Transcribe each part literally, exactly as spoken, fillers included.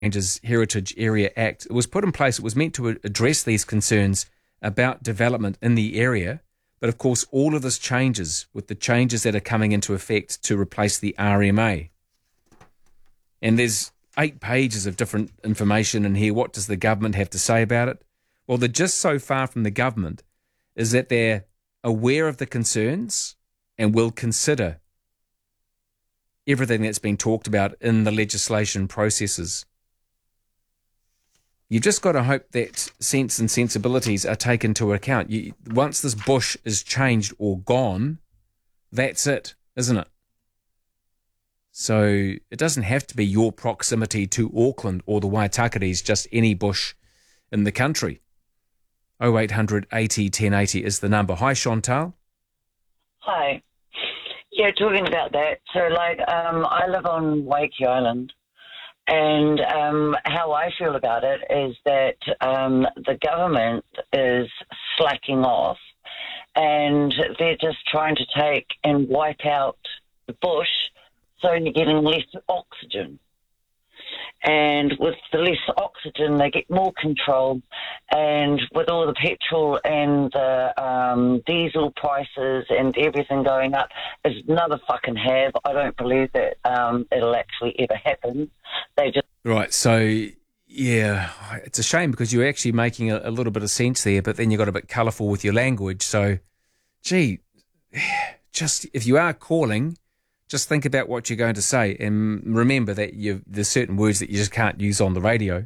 Ranges Heritage Area Act. It was put in place, it was meant to address these concerns about development in the area, but of course all of this changes with the changes that are coming into effect to replace the R M A. And there's eight pages of different information in here. What does the government have to say about it? Well, the gist so far from the government is that they're aware of the concerns and will consider everything that's been talked about in the legislation processes. You've just got to hope that sense and sensibilities are taken into account. You, once this bush is changed or gone, that's it, isn't it? So it doesn't have to be your proximity to Auckland or the Waitakares, just any bush in the country. oh eight hundred eighty ten eighty is the number. Hi, Chantal. Hi. Yeah, talking about that. So, like, um, I live on Waikiki Island. And um, how I feel about it is that um, the government is slacking off and they're just trying to take and wipe out the bush so you're getting less oxygen. And with the less oxygen, they get more control. And with all the petrol and the um, diesel prices and everything going up, it's another fucking have. I don't believe that um, it'll actually ever happen. They just Right, so, yeah, it's a shame because you're actually making a, a little bit of sense there, but then you got a bit colourful with your language. So, gee, just if you are calling, just think about what you're going to say and remember that you there's certain words that you just can't use on the radio.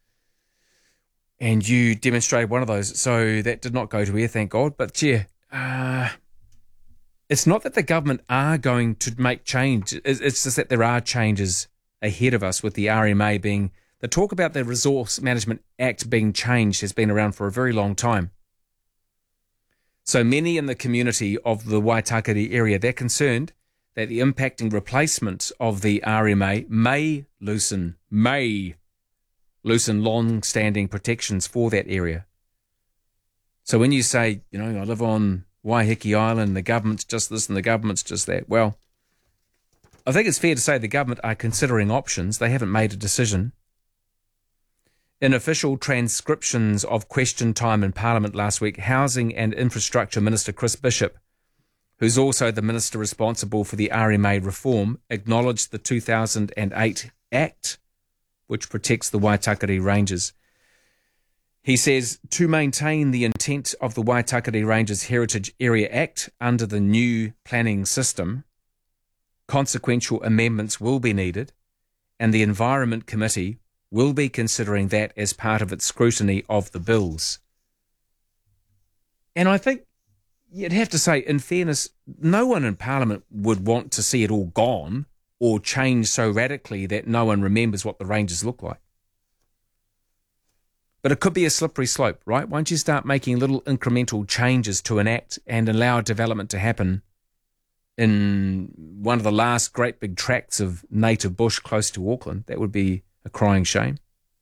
And you demonstrated one of those, so that did not go to air, thank God. But, yeah, uh, it's not that the government are going to make change. It's just that there are changes ahead of us with the R M A being... The talk about the Resource Management Act being changed has been around for a very long time. So many in the community of the Waitakere area, they're concerned that the impacting replacement of the R M A may loosen, may loosen long-standing protections for that area. So when you say, you know, I live on Waiheke Island, the government's just this and the government's just that, well, I think it's fair to say the government are considering options. They haven't made a decision. In official transcriptions of question time in Parliament last week, Housing and Infrastructure Minister Chris Bishop, who's also the minister responsible for the R M A reform, acknowledged the two thousand eight Act, which protects the Waitakere Ranges. He says, to maintain the intent of the Waitakere Ranges Heritage Area Act under the new planning system, consequential amendments will be needed, and the Environment Committee will be considering that as part of its scrutiny of the bills. And I think you'd have to say, in fairness, no one in Parliament would want to see it all gone or change so radically that no one remembers what the ranges look like. But it could be a slippery slope, right? Once you start making little incremental changes to an act and allow development to happen in one of the last great big tracts of native bush close to Auckland, that would be a crying shame.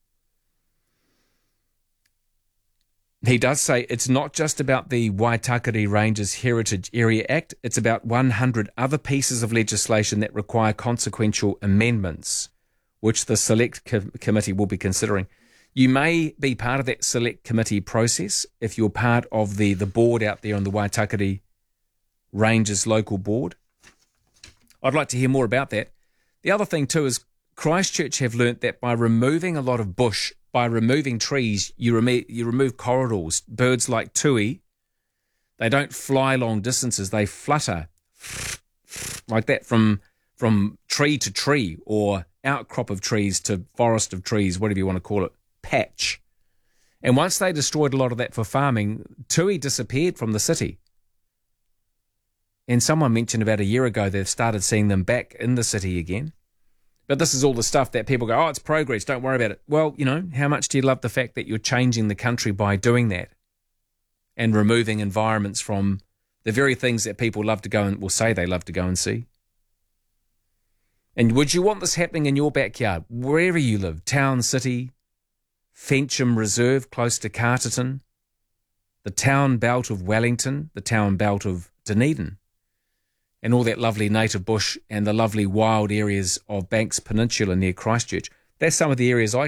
He does say it's not just about the Waitakere Ranges Heritage Area Act, it's about one hundred other pieces of legislation that require consequential amendments, which the Select Com- Committee will be considering. You may be part of that Select Committee process if you're part of the, the board out there on the Waitakere Ranges local board. I'd like to hear more about that. The other thing too is Christchurch have learnt that by removing a lot of bush, by removing trees, you, remo- you remove corridors. Birds like tui, they don't fly long distances, they flutter like that from from tree to tree or outcrop of trees to forest of trees, whatever you want to call it, patch. And once they destroyed a lot of that for farming, tui disappeared from the city. And someone mentioned about a year ago they've started seeing them back in the city again. But this is all the stuff that people go, oh, it's progress, don't worry about it. Well, you know, how much do you love the fact that you're changing the country by doing that and removing environments from the very things that people love to go and will say they love to go and see? And would you want this happening in your backyard, wherever you live, town, city, Fencham Reserve close to Carterton, the town belt of Wellington, the town belt of Dunedin, and all that lovely native bush and the lovely wild areas of Banks Peninsula near Christchurch? that's some of the areas I